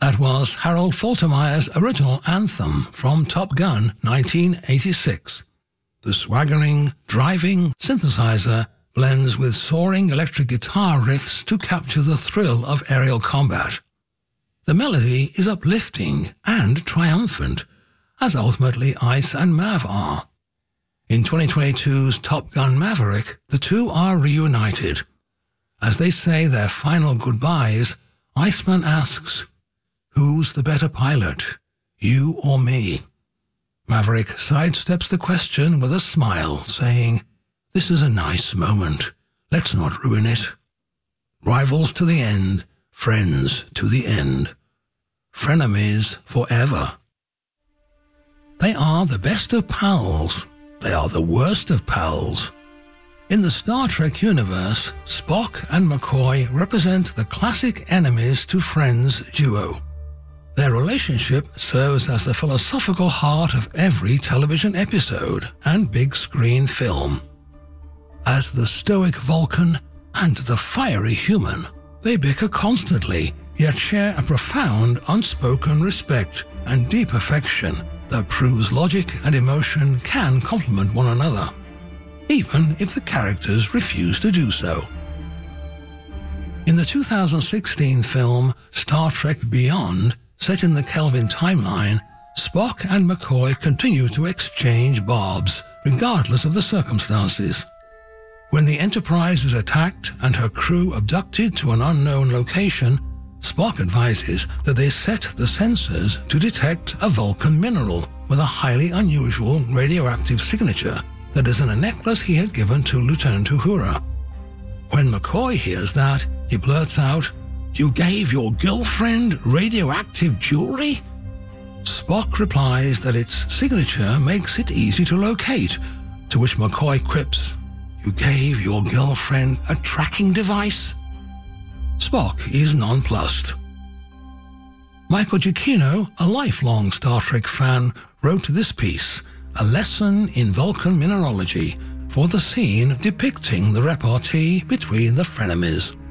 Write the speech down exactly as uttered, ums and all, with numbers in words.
That was Harold Faltermeyer's original anthem from Top Gun nineteen eighty-six. The swaggering, driving synthesizer blends with soaring electric guitar riffs to capture the thrill of aerial combat. The melody is uplifting and triumphant, as ultimately Ice and Mav are. In twenty twenty-two's Top Gun Maverick, the two are reunited. As they say their final goodbyes, Iceman asks, "Who's the better pilot, you or me?" Maverick sidesteps the question with a smile, saying, "This is a nice moment. Let's not ruin it." Rivals to the end, friends to the end. Frenemies forever. They are the best of pals. They are the worst of pals. In the Star Trek universe, Spock and McCoy represent the classic enemies to friends duo. Their relationship serves as the philosophical heart of every television episode and big screen film. As the stoic Vulcan and the fiery human, they bicker constantly, yet share a profound unspoken respect and deep affection that proves logic and emotion can complement one another, even if the characters refuse to do so. In the two thousand sixteen film Star Trek Beyond, set in the Kelvin timeline, Spock and McCoy continue to exchange barbs, regardless of the circumstances. When the Enterprise is attacked and her crew abducted to an unknown location, Spock advises that they set the sensors to detect a Vulcan mineral with a highly unusual radioactive signature that is in a necklace he had given to Lieutenant Uhura. When McCoy hears that, he blurts out, "You gave your girlfriend radioactive jewelry?" Spock replies that its signature makes it easy to locate, to which McCoy quips, "You gave your girlfriend a tracking device?" Spock is nonplussed. Michael Giacchino, a lifelong Star Trek fan, wrote this piece, A Lesson in Vulcan Mineralogy, for the scene depicting the repartee between the frenemies.